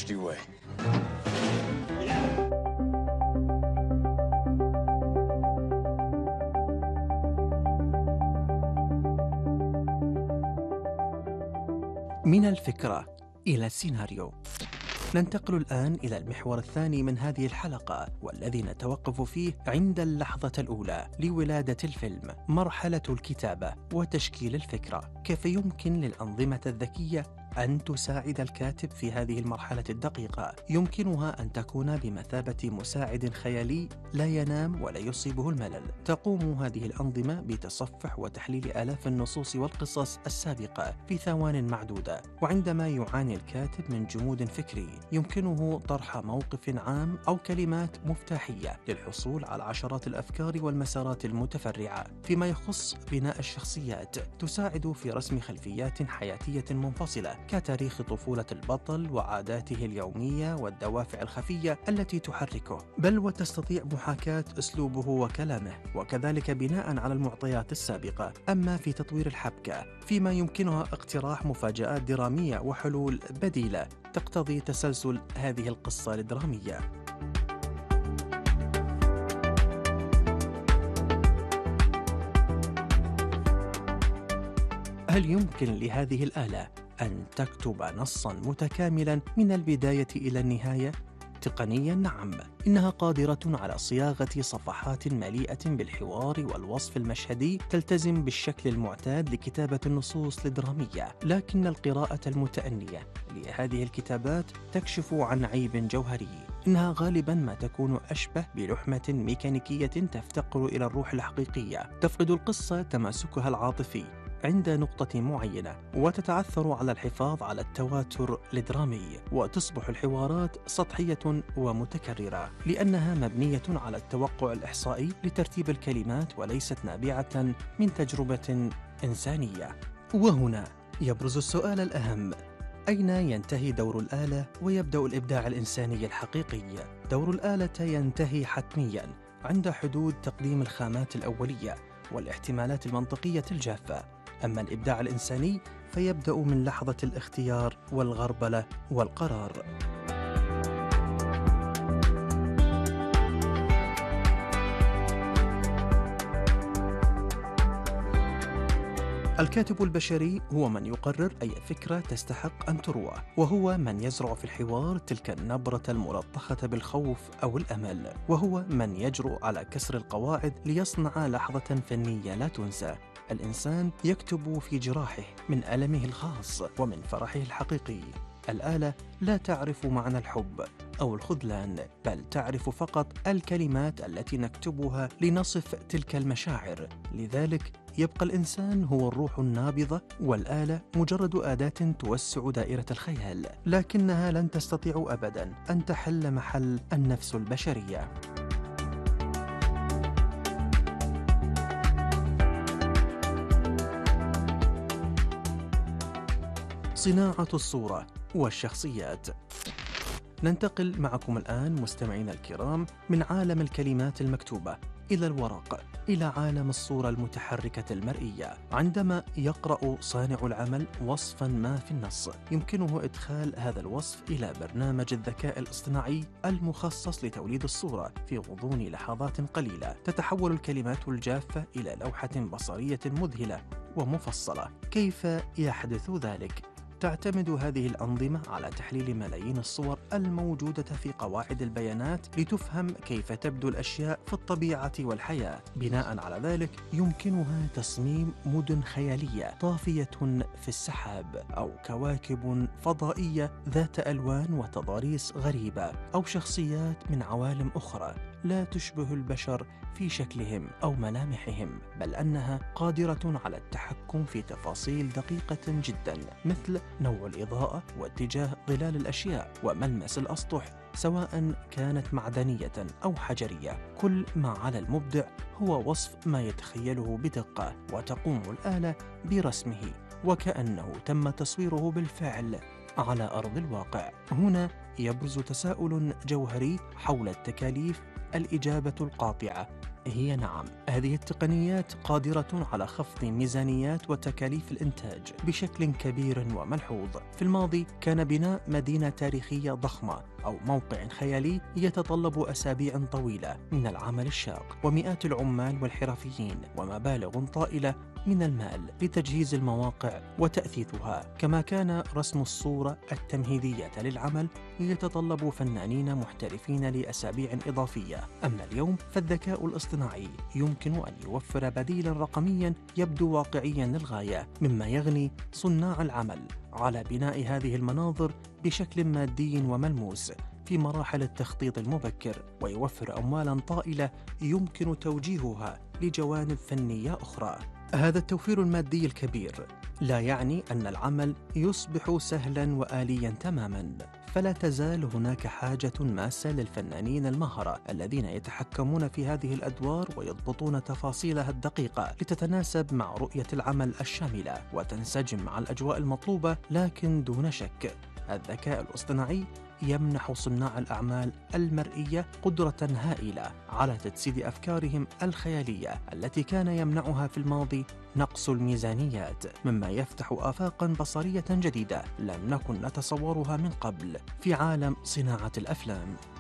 nasty way. من الفكرة إلى السيناريو. ننتقل الآن إلى المحور الثاني من هذه الحلقة، والذي نتوقف فيه عند اللحظة الأولى لولادة الفيلم، مرحلة الكتابة وتشكيل الفكرة. كيف يمكن للأنظمة الذكية أن تساعد الكاتب في هذه المرحلة الدقيقة؟ يمكنها أن تكون بمثابة مساعد خيالي لا ينام ولا يصيبه الملل. تقوم هذه الأنظمة بتصفح وتحليل آلاف النصوص والقصص السابقة في ثوان معدودة، وعندما يعاني الكاتب من جمود فكري يمكنه طرح موقف عام أو كلمات مفتاحية للحصول على عشرات الأفكار والمسارات المتفرعة. فيما يخص بناء الشخصيات، تساعد في رسم خلفيات حياتية منفصلة كتاريخ طفولة البطل وعاداته اليومية والدوافع الخفية التي تحركه، بل وتستطيع محاكاة أسلوبه وكلامه، وكذلك بناء على المعطيات السابقة. أما في تطوير الحبكة، فيما يمكنها اقتراح مفاجآت درامية وحلول بديلة تقتضي تسلسل هذه القصة الدرامية. هل يمكن لهذه الآلة أن تكتب نصاً متكاملاً من البداية إلى النهاية؟ تقنياً نعم، إنها قادرة على صياغة صفحات مليئة بالحوار والوصف المشهدي تلتزم بالشكل المعتاد لكتابة النصوص الدرامية، لكن القراءة المتأنية لهذه الكتابات تكشف عن عيب جوهري. إنها غالباً ما تكون أشبه بلحمة ميكانيكية تفتقر إلى الروح الحقيقية. تفقد القصة تماسكها العاطفي عند نقطة معينة، وتتعثر على الحفاظ على التواتر الدرامي، وتصبح الحوارات سطحية ومتكررة لأنها مبنية على التوقع الإحصائي لترتيب الكلمات وليست نابعة من تجربة إنسانية. وهنا يبرز السؤال الأهم: أين ينتهي دور الآلة ويبدأ الإبداع الإنساني الحقيقي؟ دور الآلة ينتهي حتمياً عند حدود تقديم الخامات الأولية والاحتمالات المنطقية الجافة، أما الإبداع الإنساني فيبدأ من لحظة الاختيار والغربلة والقرار. الكاتب البشري هو من يقرر أي فكرة تستحق أن تروى، وهو من يزرع في الحوار تلك النبرة الملطخة بالخوف أو الأمل، وهو من يجرؤ على كسر القواعد ليصنع لحظة فنية لا تنسى. الإنسان يكتب في جراحه من ألمه الخاص ومن فرحه الحقيقي. الآلة لا تعرف معنى الحب أو الخذلان، بل تعرف فقط الكلمات التي نكتبها لنصف تلك المشاعر. لذلك يبقى الإنسان هو الروح النابضة، والآلة مجرد أداة توسع دائرة الخيال، لكنها لن تستطيع أبداً أن تحل محل النفس البشرية. صناعة الصورة والشخصيات. ننتقل معكم الآن مستمعينا الكرام من عالم الكلمات المكتوبة إلى الورق، إلى عالم الصورة المتحركة المرئية. عندما يقرأ صانع العمل وصفاً ما في النص، يمكنه إدخال هذا الوصف إلى برنامج الذكاء الاصطناعي المخصص لتوليد الصورة. في غضون لحظات قليلة تتحول الكلمات الجافة إلى لوحة بصرية مذهلة ومفصلة. كيف يحدث ذلك؟ تعتمد هذه الأنظمة على تحليل ملايين الصور الموجودة في قواعد البيانات لتفهم كيف تبدو الأشياء في الطبيعة والحياة. بناء على ذلك يمكنها تصميم مدن خيالية طافية في السحاب، أو كواكب فضائية ذات ألوان وتضاريس غريبة، أو شخصيات من عوالم أخرى لا تشبه البشر في شكلهم أو ملامحهم، بل أنها قادرة على التحكم في تفاصيل دقيقة جدا، مثل نوع الإضاءة واتجاه ظلال الأشياء وملمس الأسطح، سواء كانت معدنية أو حجرية. كل ما على المبدع هو وصف ما يتخيله بدقة، وتقوم الآلة برسمه وكأنه تم تصويره بالفعل على أرض الواقع. هنا يبرز تساؤل جوهري حول التكاليف. الإجابة القاطعة هي نعم، هذه التقنيات قادرة على خفض ميزانيات وتكاليف الإنتاج بشكل كبير وملحوظ. في الماضي كان بناء مدينة تاريخية ضخمة أو موقع خيالي يتطلب أسابيع طويلة من العمل الشاق ومئات العمال والحرفيين ومبالغ طائلة من المال لتجهيز المواقع وتأثيثها. كما كان رسم الصورة التمهيدية للعمل يتطلب فنانين محترفين لأسابيع إضافية. أما اليوم فالذكاء الاصطناعي يمكن أن يوفر بديلا رقميا يبدو واقعيا للغاية، مما يغني صناع العمل على بناء هذه المناظر بشكل مادي وملموس في مراحل التخطيط المبكر، ويوفر أموالا طائلة يمكن توجيهها لجوانب فنية أخرى. هذا التوفير المادي الكبير لا يعني أن العمل يصبح سهلا وآليا تماما، فلا تزال هناك حاجة ماسة للفنانين المهرة الذين يتحكمون في هذه الأدوار ويضبطون تفاصيلها الدقيقة لتتناسب مع رؤية العمل الشاملة وتنسجم مع الأجواء المطلوبة. لكن دون شك الذكاء الاصطناعي يمنح صناع الأعمال المرئية قدرة هائلة على تجسيد أفكارهم الخيالية التي كان يمنعها في الماضي نقص الميزانيات، مما يفتح آفاقا بصرية جديدة لم نكن نتصورها من قبل في عالم صناعة الأفلام.